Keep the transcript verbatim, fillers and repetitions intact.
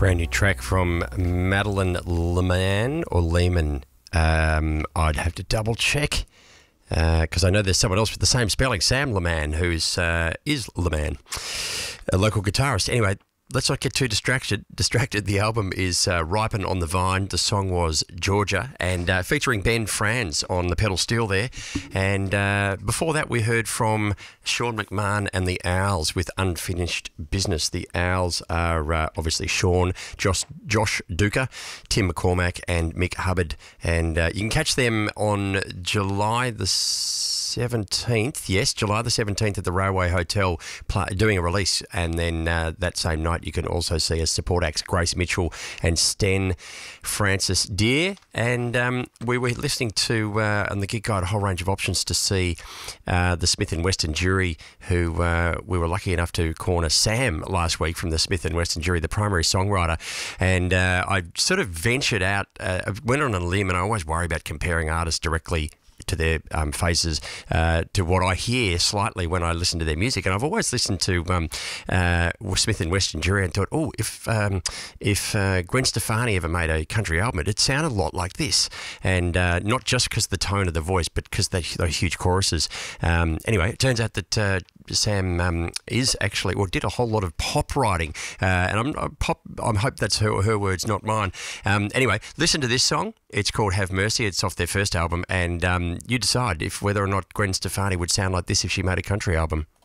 Brand new track from Madeline Lehman or Lehman. Um, I'd have to double check because uh, I know there's someone else with the same spelling, Sam Lehman, who's uh, is Lehman, a local guitarist. Anyway, let's not get too distracted. Distracted. The album is uh, Ripen on the Vine. The song was Georgia, and uh, featuring Ben Franz on the pedal steel there. And uh, before that, we heard from Sean McMahon and the Owls with Unfinished Business. The Owls are uh, obviously Sean, Josh, Josh Duca, Tim McCormack, and Mick Hubbard. And uh, you can catch them on July the seventeenth. Yes, July the seventeenth at the Railway Hotel, play, doing a release. And then uh, that same night, you can also see as support acts Grace Mitchell and Sten Francis Deer. And um, we were listening to, uh, on the Gig Guide, a whole range of options to see uh, the Smith and Weston Jury, who uh, we were lucky enough to corner Sam last week from the Smith and Weston Jury, the primary songwriter. And uh, I sort of ventured out, uh, went on a limb, and I always worry about comparing artists directly to their um, faces, uh, to what I hear slightly when I listen to their music. And I've always listened to um, uh, Smith and Weston Jury and thought, oh, if um, if uh, Gwen Stefani ever made a country album, it sounded a lot like this. And uh, not just because of the tone of the voice, but because they those huge choruses. Um, anyway, it turns out that uh, Sam um, is actually, or did a whole lot of pop writing. Uh, and I'm, I'm pop. I hope that's her, her words, not mine. Um, anyway, listen to this song. It's called Have Mercy. It's off their first album, and um, you decide if whether or not Gwen Stefani would sound like this if she made a country album.